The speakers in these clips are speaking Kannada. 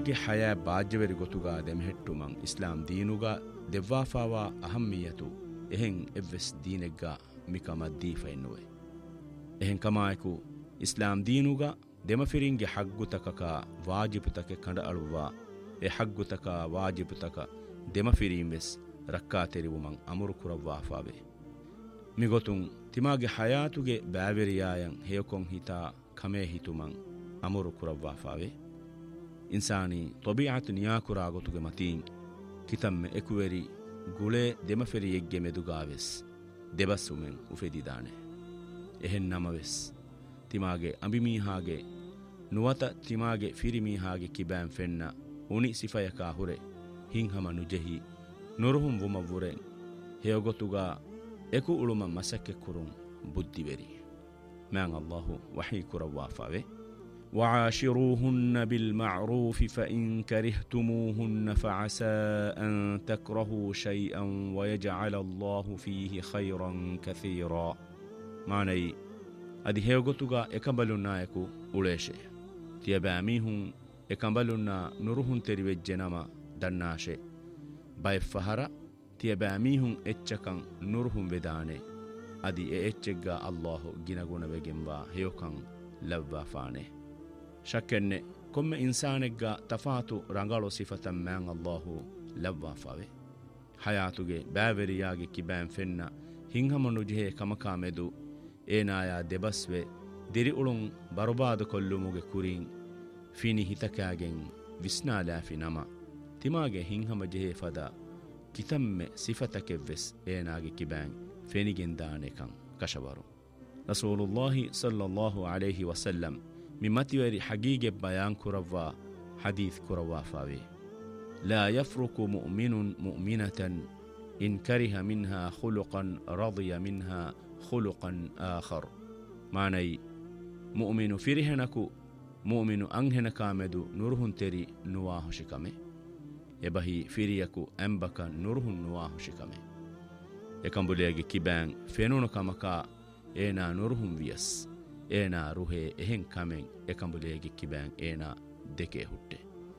ತಿಮಾಗೆ ಹಯಾ ಬಾಜ್ಯವರಿ ಗೊತುಗ ದೆಮೆහෙಟ್ಟು ಮಂ ಇಸ್ಲಾಂ ದೀನುಗ ದೆವ್ವಾಫಾವಾ ಅಹಮ್ಮಿಯತು ಎಹೆಂ ಎವ್ವೆಸ್ ದೀನೆಗ್ಗ ಮಿಕಮ ದೀಫೆನ್ನುವೆ ಎಹೆಂ ಕಮಾಯಕು ಇಸ್ಲಾಂ ದೀನುಗ ದೆಮಫಿರಿಂಗೆ ಹಗ್ಗುತಕಕ ವಾಜಿಬುತಕೆ ಕಂಡ ಅಳುವ ಎ ಹಗ್ಗುತಕ ವಾಜಿಬುತಕ ದೆಮಫಿರೀಂವೆಸ್ ರಕ್ಕಾ ತೆರಿವುಮಂ ಅಮುರು ಕುರವ್ವಾಫಾವೆ ಮಿಗೊತುಂ ತಿಮಾಗೆ ಹಯಾತುಗೆ ಬ್ಯಾವೆರಿಯಾಯಂ ಹೇಯಕೊಂ ಹಿತಾ ಕಮೇ ಹಿತುಮಂ ಅಮುರು ಕುರವ್ವಾಫಾವೆ ಇನ್ಸಾನಿ ತೊಬಿಯಾತು ನಿಯಾಕುರಾಗೊತುಗೆ ಮತೀಂ ಕಿತಮ್ಮೆ ಎಕುವೆರಿ ಗುಳೆ ದೆಮಫೆರಿಯೆಗ್ಗೆ ಮೆದುಗಾವೆಸ್ ದೆಬಸ್ಸುಮೆಂ ಉಫೆದಿದಾನೆ ಎಹೆನ್ ನಮವೆಸ್ ತಿಮಾಗೆ ಅಂಬಿಮೀಹಾಗೆ ನುವತ ತಿಮಾಗೆ ಫಿರಿಮೀಹಾಗೆ ಕಿಬ್ಯಾಂ ಫೆನ್ನ ಉಣಿ ಸಿಫಯಕಾ ಹುರೆ ಹಿಂಹಮ ನುಜೆಹಿ ನುರುಹುಂ ವುಮವ್ವುರೆ ಹೇಯಗೊತುಗಾ ಎಕು ಉಳುಮ ಮಸಕ್ಕೆ ಕುರುಂ ಬುದ್ಧಿವೆರಿ ಮ್ಯಾಂ ಅಲ್ಲಾಹು ವಹೀ ಕುರವ್ವಾಫಾವೆ وعاشروهن بالمعروف فإن كرهتموهن فعسى أن تكرهوا شيئا ويجعل الله فيه خيرا كثيرا معني أدي هيوغتوغا إكمبلونا يكو أوليشي تيباميهم إكمبلونا نروهن تريوجنما دناشي بايف فهرا تيباميهم إتشكا نروهن بداني أدي إتشكا الله جنغونا بجنبا هيوكا لبا فاني ಶಕ್ಕೆನ್ನೆ ಕೊಮ್ಮೆ ಇನ್ಸಾನೆಗ್ಗ ತಫಾತು ರಂಗಾಳೋ ಸಿಫತಂ ಮ್ಯಾಂ ಅಲ್ಲಾಹು ಲವ್ವಾಫಾವೆ ಹಯಾತುಗೆ ಬ್ಯಾವೆರಿಯಾಗೆ ಕಿಬ್ಯಾಂ ಫೆನ್ನ ಹಿಂಹಮನು ಜಿಹೆ ಕಮಕಾ ಮೆದು ಏನಾಯ ದೆಬಸ್ವೆ ದಿರಿ ಉಳುಂ ಬರುಬಾದು ಕೊಲ್ಲುಮುಗೆ ಕುರಿಂ ಫಿನಿ ಹಿತಕ್ಯಾಗೆಂ ವಿಸ್ನಾಲಾಫಿ ನಮ ತಿಮಾಗೆ ಹಿಂಹಮ ಜಿಹೆ ಫದ ಕಿತಮ್ಮೆ ಸಿಫತಕೆವ್ವೆಸ್ ಏನಾಗೆ ಕಿಬ್ಯಾಂ ಫೆನಿಗೆಂದಾನೆಕಂ ಕಶವರು ರಸೂಲುಲ್ಲಾಹಿ ಸಲ್ಲಲ್ಲಾಹು ಅಲೈಹಿ ವಸಲ್ಲಂ ممتوري حقيقة بيان كروا حديث كروا فاوي لا يفرق مؤمن مؤمنة إن كره منها خلقا رضي منها خلقا آخر معني مؤمن فرهنكو مؤمن أنهنك مدو نورهن تري نواه شكمه يبهي فريكو أنبكا نورهن نواه شكمه يكمبوليغي كيبان فينونك مكا إينا نورهن ويس ಏನ ರುಹೆ ಎಹೆಂ ಕಮೆಂ ಎಕಂಬುಲೇಗೆ ಕಿಬ್ಯಾಂ ಏನ ದೆಕೆ ಹುಟ್ಟೆ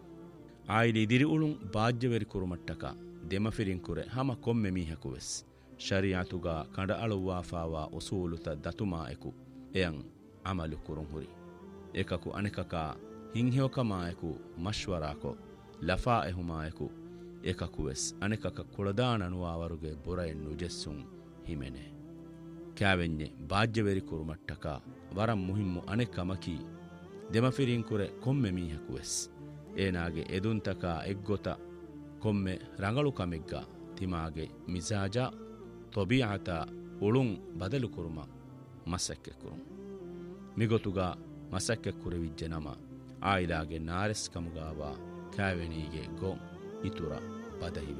ಆಯಿಲಿ ದಿರಿ ಉಳುಂ ಬಾಜ್ಯವೆರಿ ಕುರುಮಟ್ಟಕ ದೆಮಫಿರಿಂ ಕುರೆ ಹಮ ಕೊಮ್ಮೆ ಮೀಹಕುವೆಸ್ ಶರಿಯಾತುಗ ಕಂಡ ಅಳುವಾಫಾವಾ ಉಸೂಲುತ ದತುಮಾ ಎಕು ಎಯಂ ಅಮಲು ಕುರುಂ ಹುರಿ ಏಕಕು ಅನೆಕಕ ಹಿಂಹ್ಯೋಕಮಾಯಕು ಮಶ್ವರಾಕೊ ಲಫಾ ಎಹುಮಾಯಕು ಏಕಕುವೆಸ್ ಅನೆಕಕ ಕುಳದಾನನುವಾವರುಗೆ ಬುರಯನ್ ನುಜೆಸ್ಸುಂ ಹಿಮೆನೆ ಕ್ಯಾವೆನ್ಯೆ ಬಾಜ್ಯವೆರಿ ಕುರುಮಟ್ಟಕ ವರಂ ಮುಹಿಮ್ಮು ಅನೆಕಮಕಿ ದೆಮಫಿರಿಂ ಕುರೆ ಕೊಮ್ಮೆ ಮೀಹಕುವೆಸ್ ಏನಾಗೆ ಎದುಂತಕ ಎಗ್ಗೊತ ಕೊಮ್ಮೆ ರಂಗಳು ಕಮೆಗ್ಗ ತಿಮಾಗೆ ಮಿಜಾಜ ತೊಬಿಯಾತ ಉಳುಂ ಬದಲು ಕುರುಮ ಮಸಕ್ಕೆ ಕುರುಂ ಮಿಗೊತುಗ ಮಸಕ್ಕೆ ಕುರೆವಿಜ್ಜೆ ನಮ ಆಯಿಲಾಗೆ ನಾರೆಸ್ ಕಮುಗಾವ ಕ್ಯಾವೆನಿಗೆ ಗೋ ಇತುರ ಬದಹಿವೆ